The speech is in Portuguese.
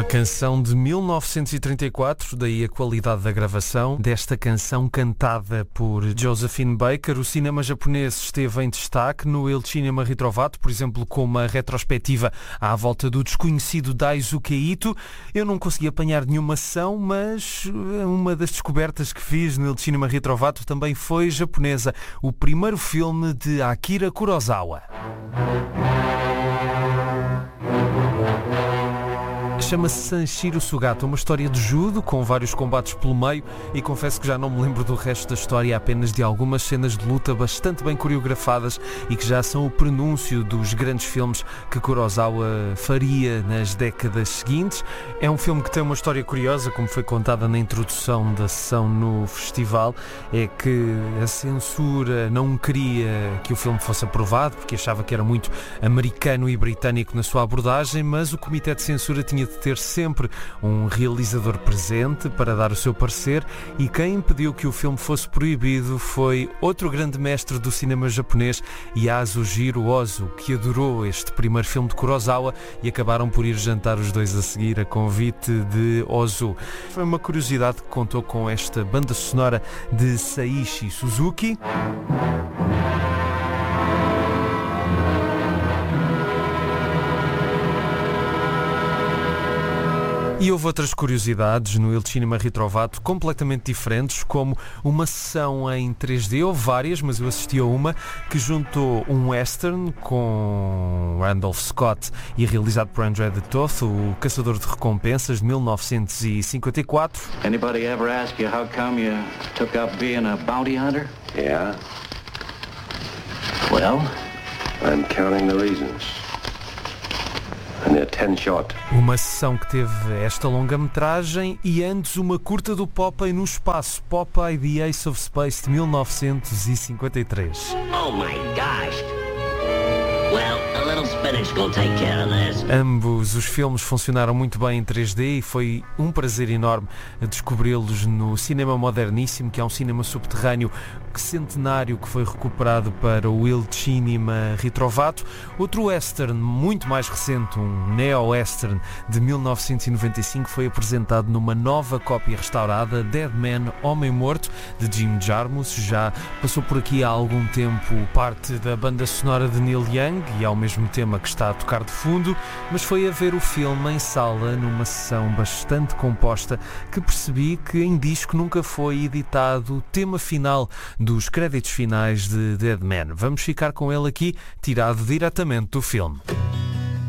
Canção de 1934, daí a qualidade da gravação desta canção cantada por Josephine Baker. O cinema japonês esteve em destaque no Il Cinema Ritrovato, por exemplo, com uma retrospectiva à volta do desconhecido Daisuke Ito. Eu não consegui apanhar nenhuma ação, mas uma das descobertas que fiz no Il Cinema Ritrovato também foi japonesa. O primeiro filme de Akira Kurosawa. Chama-se Sanshiro Sugata, uma história de judo com vários combates pelo meio, e confesso que já não me lembro do resto da história, apenas de algumas cenas de luta bastante bem coreografadas e que já são o prenúncio dos grandes filmes que Kurosawa faria nas décadas seguintes. É um filme que tem uma história curiosa, como foi contada na introdução da sessão no festival, é que a censura não queria que o filme fosse aprovado porque achava que era muito americano e britânico na sua abordagem, mas o comitê de censura tinha de ter sempre um realizador presente para dar o seu parecer, e quem impediu que o filme fosse proibido foi outro grande mestre do cinema japonês, Yasujiro Ozu, que adorou este primeiro filme de Kurosawa, e acabaram por ir jantar os dois a seguir a convite de Ozu. Foi uma curiosidade que contou com esta banda sonora de Seiichi Suzuki. E houve outras curiosidades no Il Cinema Ritrovato completamente diferentes, como uma sessão em 3D, ou várias, mas eu assisti a uma que juntou um western com Randolph Scott e realizado por André de Toth, o Caçador de Recompensas, de 1954. Anybody ever ask you how come you took up being a bounty hunter? Yeah, Well, I'm counting the reasons. And they're 10 short. Uma sessão que teve esta longa-metragem e antes uma curta do Popeye no espaço, Popeye the Ace of Space, de 1953. Oh my gosh. Well, a little spinach will take care of this. Ambos os filmes funcionaram muito bem em 3D e foi um prazer enorme descobri-los no cinema moderníssimo, que é um cinema subterrâneo centenário que foi recuperado para o Il Cinema Ritrovato. Outro western muito mais recente, um neo-western de 1995, foi apresentado numa nova cópia restaurada, Dead Man, Homem Morto, de Jim Jarmusch. Já passou por aqui há algum tempo parte da banda sonora de Neil Young e ao mesmo tema que está a tocar de fundo, mas foi a ver o filme em sala numa sessão bastante composta que percebi que em disco nunca foi editado o tema final dos créditos finais de Dead Man. Vamos ficar com ele aqui, tirado diretamente do filme.